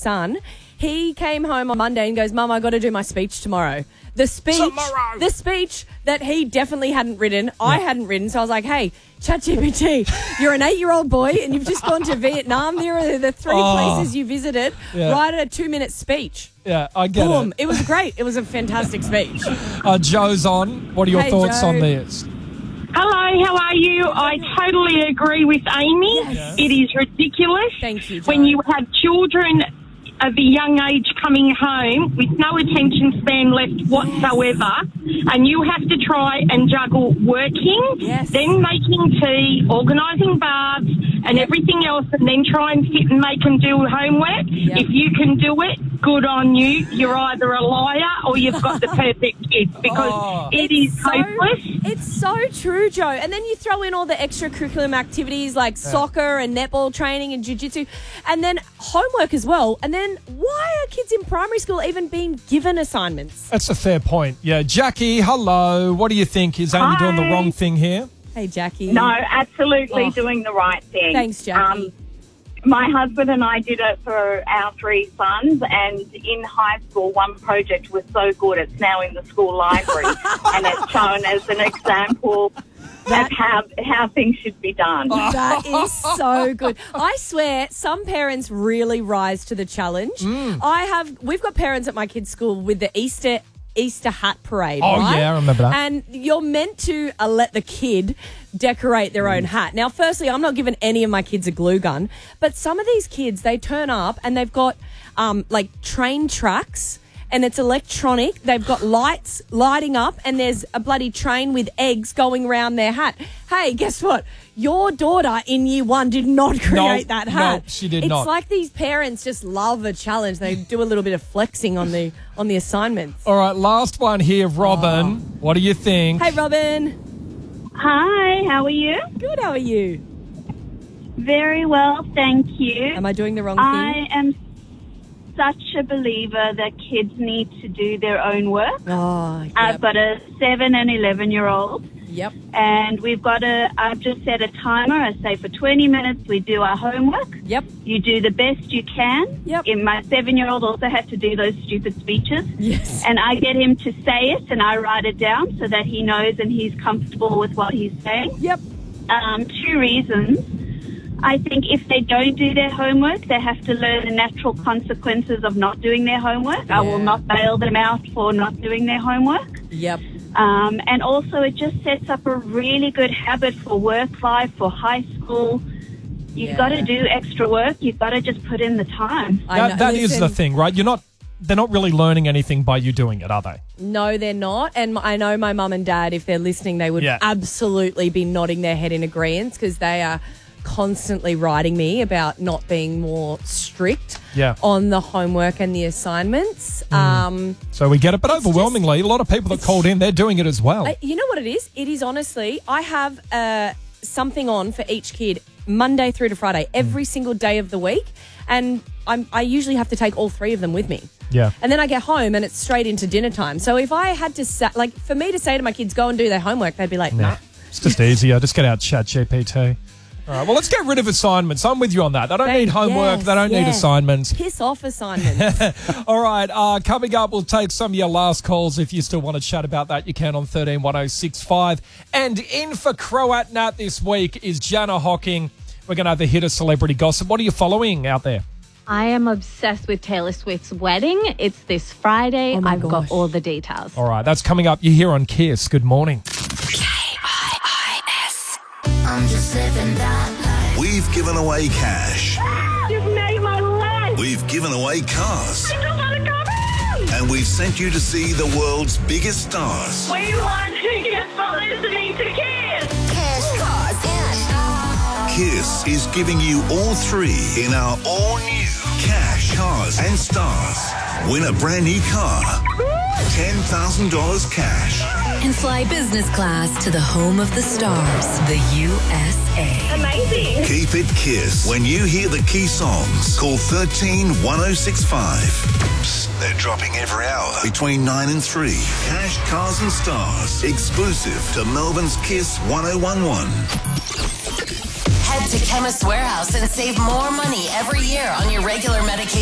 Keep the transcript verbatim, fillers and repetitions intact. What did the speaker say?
son. He came home on Monday and goes, Mum, I got to do my speech tomorrow. The speech, Tomorrow. the speech that he definitely hadn't written, I hadn't written. So I was like, hey, ChatGPT, you're an eight-year-old boy and you've just gone to Vietnam. There are the three Oh. places you visited. Yeah. Write a two-minute speech. Yeah, I get Boom. it. It was great. It was a fantastic speech. Uh, Joe's on. What are your Hey, thoughts Joe. on this? Hello, how are you? I totally agree with Amy. Yes. It is ridiculous. Thank you, Jo. When you have children of a young age coming home with no attention span left whatsoever, and you have to try and juggle working, Yes. then making tea, organising baths, and everything else, and then try and sit and make them do homework. Yep. If you can do it, good on you. You're either a liar or you've got the perfect kid, because Oh. it is so, hopeless. It's so true, Joe. And then you throw in all the extracurricular activities like soccer and netball training and jiu-jitsu, and then homework as well. And then why are kids in primary school even being given assignments? That's a fair point. Yeah, Jackie, hello. What do you think? Is Amy doing the Hi. wrong thing here? Hey, Jackie. No, absolutely Oh. doing the right thing. Thanks, Jackie. Um, my husband and I did it for our three sons, and in high school, one project was so good it's now in the school library, and it's shown as an example That- of how how things should be done. That is so good. I swear, some parents really rise to the challenge. Mm. I have, we've got parents at my kids' school with the Easter Easter hat parade. Oh, right? yeah, I remember that. And you're meant to uh, let the kid decorate their Mm. own hat. Now, firstly, I'm not giving any of my kids a glue gun, but some of these kids, they turn up and they've got um, like train tracks. And it's electronic. They've got lights lighting up, and there's a bloody train with eggs going around their hat. Hey, guess what? Your daughter in year one did not create that no, hat. she did it's not. It's like these parents just love a challenge. They do a little bit of flexing on the on the assignments. All right, last one here, Robin. What do you think? Hey, Robin. Hi, how are you? Good. How are you? Very well, thank you. Am I doing the wrong I thing? am such a believer that kids need to do their own work. Oh, yep. I've got a seven and eleven year old. Yep. And we've got a, I've just set a timer. I say for twenty minutes we do our homework. Yep. You do the best you can. Yep. And my seven-year-old also had to do those stupid speeches. Yes. And I get him to say it and I write it down so that he knows and he's comfortable with what he's saying. Yep. Um, two reasons. I think if they don't do their homework, they have to learn the natural consequences of not doing their homework. I will Yeah. not bail them out for not doing their homework. Yep. Um, and also, it just sets up a really good habit for work life, for high school. You've Yeah. got to do extra work. You've got to just put in the time. I know. That, that is Listen, the thing, right? You're not. They're not really learning anything by you doing it, are they? No, they're not. And I know my mum and dad, if they're listening, they would Yeah. absolutely be nodding their head in agreement because they are constantly writing me about not being more strict Yeah. on the homework and the assignments. Um, So we get it, but overwhelmingly, a lot of people that called in, they're doing it as well. I- you know what it is? It is honestly, I have uh, something on for each kid Monday through to Friday, every single day of the week. And I'm, I usually have to take all three of them with me. Yeah. And then I get home and it's straight into dinner time. So if I had to, sa- like, for me to say to my kids, go and do their homework, they'd be like, nah. Yeah. It's just easier. Just get out ChatGPT. All right, well, let's get rid of assignments. I'm with you on that. They don't They- need homework. yes, they don't need yes. assignments. Piss off assignments. All right, uh, coming up, we'll take some of your last calls. If you still want to chat about that, you can on thirteen one oh six five. And in for Croat Nat this week is Jana Hocking. We're going to have a hit of celebrity gossip. What are you following out there? I am obsessed with Taylor Swift's wedding. It's this Friday. Oh my I've gosh. got all the details. All right, that's coming up. You're here on Kiss. Good morning. I'm just living that life. We've given away cash. You've made my life. We've given away cars. I don't want to come in. And we've sent you to see the world's biggest stars. We want tickets for listening to Kiss. Cash, cars, and Kiss is giving you all three in our all-new Cash, Cars and Stars. Win a brand new car. ten thousand dollars cash. And fly business class to the home of the stars, the U S A. Amazing. Keep it Kiss. When you hear the key songs, call thirteen one oh six five. Psst, they're dropping every hour between nine and three. Cash, Cars and Stars. Exclusive to Melbourne's Kiss one oh one one. Head to Chemist Warehouse and save more money every year on your regular medication.